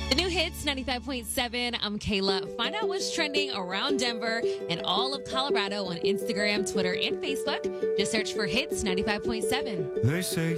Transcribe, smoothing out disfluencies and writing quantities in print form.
The new hits 95.7. I'm Kayla. Find out what's trending around Denver and all of Colorado on Instagram, Twitter, and Facebook. Just search for Hits 95.7. They say